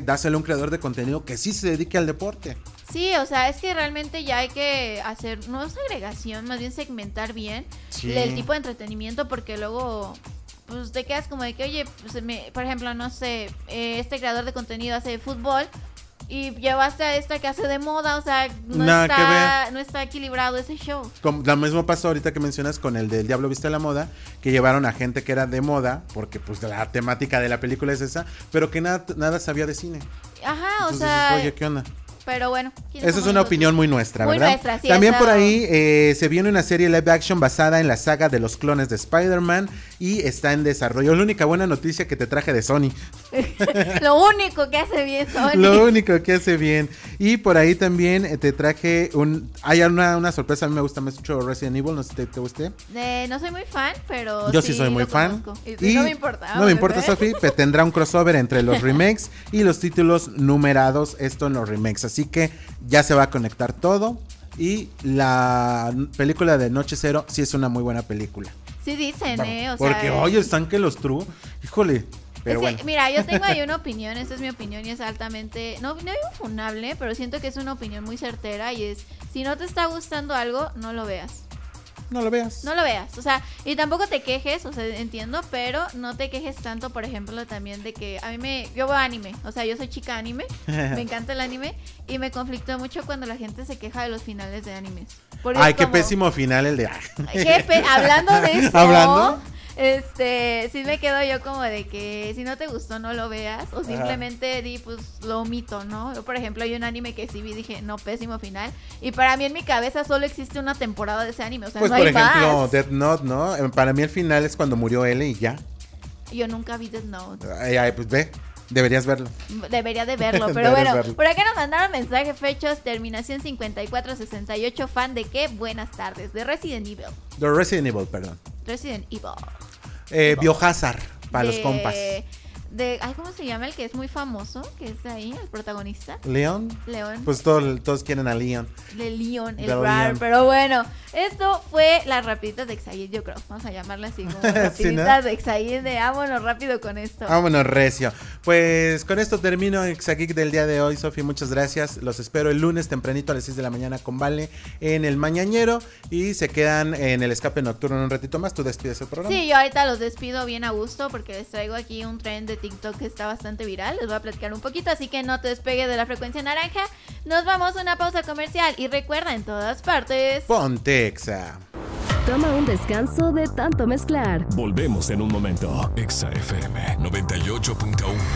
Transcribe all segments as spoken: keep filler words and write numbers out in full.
dáselo a un creador de contenido que sí se dedique al deporte. Sí, o sea, es que realmente ya hay que hacer, no segregación, más bien segmentar bien Sí. el tipo de entretenimiento, porque luego pues te quedas como de que, oye, pues, me, por ejemplo, no sé, eh, este creador de contenido hace fútbol y llevaste a esta que hace de moda, o sea, no, Nada que está, ver. no está equilibrado ese show. Como, lo mismo pasó ahorita que mencionas con el del Diablo Viste la Moda, que llevaron a gente que era de moda, porque pues la temática de la película es esa, pero que nada, nada sabía de cine. Ajá, Entonces, o sea, oye, ¿qué onda? pero bueno. Esa es una opinión muy nuestra, muy ¿verdad? Nuestra, sí, También eso. por ahí eh, se viene una serie live action basada en la saga de los clones de Spider-Man y está en desarrollo. La única buena noticia que te traje de Sony. Lo único que hace bien Sony. Lo único que hace bien. Y por ahí también eh, te traje un... Hay una, una sorpresa, a mí me gusta mucho Resident Evil, no sé si te, te guste. Eh, no soy muy fan, pero Yo sí, sí soy muy lo fan. conozco. Y, Y no me importa. No me importa, Sofi, pero tendrá un crossover entre los remakes y los títulos numerados, esto en los remakes. Así que ya se va a conectar todo. Y la película de Noche Cero sí es una muy buena película. Sí dicen, Vamos, eh, o porque, sea... oye, están que los true. Híjole, pero es que, bueno. mira, yo tengo ahí una opinión, esta es mi opinión y es altamente, no, no digo funable, pero siento que es una opinión muy certera y es, si no te está gustando algo, no lo veas. No lo veas. No lo veas, o sea, y tampoco te quejes, o sea, entiendo, pero no te quejes tanto, por ejemplo, también de que a mí me, yo veo anime, o sea, yo soy chica anime, me encanta el anime y me conflictó mucho cuando la gente se queja de los finales de animes. Porque Ay, es qué como, pésimo final el de... qué pe- hablando de eso, ¿Hablando? Este, sí me quedo yo como de que si no te gustó no lo veas o simplemente di pues lo omito, ¿no? Yo por ejemplo hay un anime que sí vi, dije no, pésimo final y para mí en mi cabeza solo existe una temporada de ese anime, o sea, Pues no por hay ejemplo, más. Death Note, ¿no? Eh, Para mí el final es cuando murió L y ya. Yo nunca vi Death Note. Ay, ay, pues ve, deberías verlo. Debería de verlo, pero Deberías bueno, verlo. por acá nos mandaron mensaje fechos, terminación cincuenta y cuatro sesenta y ocho, fan de qué, buenas tardes, de Resident Evil. The Resident Evil, perdón. Resident Evil. Eh, Biohazard, para De- los compas. De, ay, ¿cómo se llama el que es muy famoso? Que es ahí, el protagonista. ¿Leon? León. Pues todo- todos quieren a Leon. De Leon, el De Rar, Leon. pero bueno, esto fue las rapiditas de Exaid, yo creo, vamos a llamarla así, como rapiditas Sí, ¿no? de Exaid, de vámonos rápido con esto. Vámonos, recio. Pues con esto termino Exageek del día de hoy, Sofi, muchas gracias. Los espero el lunes tempranito a las seis de la mañana con Vale en el Mañañero y se quedan en el escape nocturno en un ratito más. Tú despides el programa. Sí, yo ahorita los despido bien a gusto porque les traigo aquí un trend de TikTok que está bastante viral, les voy a platicar un poquito, así que no te despegues de la frecuencia naranja. Nos vamos a una pausa comercial y recuerda, en todas partes, Ponte Exa. Toma un descanso de tanto mezclar. Volvemos en un momento. Exa F M noventa y ocho punto uno.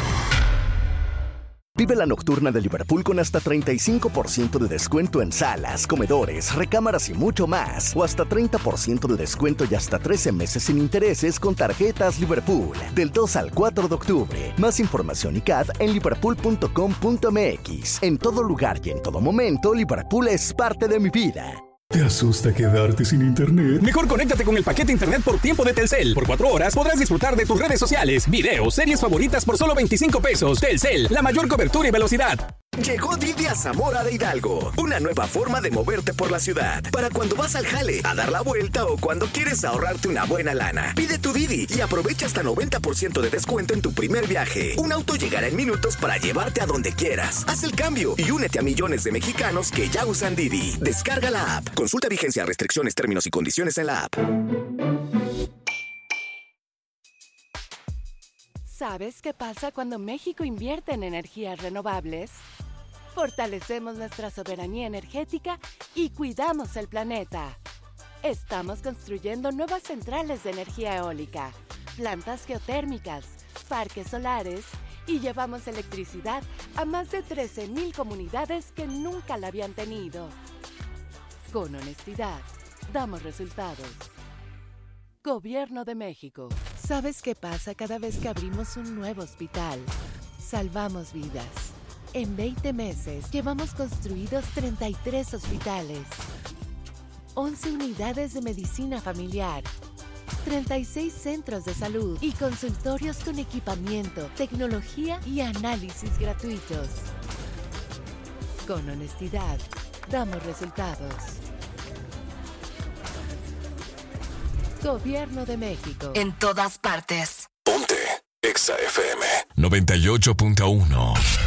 Vive la nocturna de Liverpool con hasta treinta y cinco por ciento de descuento en salas, comedores, recámaras y mucho más. O hasta treinta por ciento de descuento y hasta trece meses sin intereses con tarjetas Liverpool. Del dos al cuatro de octubre. Más información y C A D en liverpool punto com punto m x. En todo lugar y en todo momento, Liverpool es parte de mi vida. ¿Te asusta quedarte sin internet? Mejor conéctate con el paquete internet por tiempo de Telcel. Por cuatro horas podrás disfrutar de tus redes sociales, videos, series favoritas por solo veinticinco pesos. Telcel, la mayor cobertura y velocidad. Llegó Didi a Zamora de Hidalgo, una nueva forma de moverte por la ciudad. Para cuando vas al jale, a dar la vuelta o cuando quieres ahorrarte una buena lana. Pide tu Didi y aprovecha hasta noventa por ciento de descuento en tu primer viaje. Un auto llegará en minutos para llevarte a donde quieras. Haz el cambio y únete a millones de mexicanos que ya usan Didi. Descarga la app. Consulta vigencia, restricciones, términos y condiciones en la app. ¿Sabes qué pasa cuando México invierte en energías renovables? Fortalecemos nuestra soberanía energética y cuidamos el planeta. Estamos construyendo nuevas centrales de energía eólica, plantas geotérmicas, parques solares y llevamos electricidad a más de trece mil comunidades que nunca la habían tenido. Con honestidad, damos resultados. Gobierno de México. ¿Sabes qué pasa cada vez que abrimos un nuevo hospital? Salvamos vidas. En veinte meses llevamos construidos treinta y tres hospitales, once unidades de medicina familiar, treinta y seis centros de salud y consultorios con equipamiento, tecnología y análisis gratuitos. Con honestidad, damos resultados. Gobierno de México. En todas partes. Ponte Exa F M noventa y ocho punto uno.